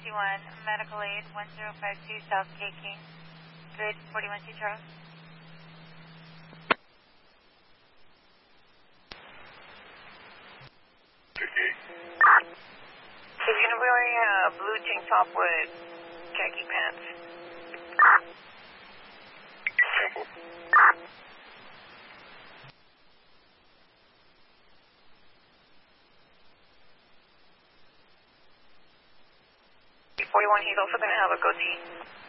41, medical aid, 1052 South K King. Good, 41 2 Charles. He's going to be wearing a blue tank top with khaki pants. Temple. 41, he's also going to have a goatee.